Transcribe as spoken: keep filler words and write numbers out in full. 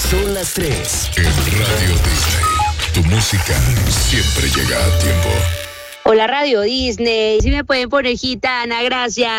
Son las tres. En Radio Disney, tu música siempre llega a tiempo. Hola Radio Disney, si me pueden poner Gitana, gracias.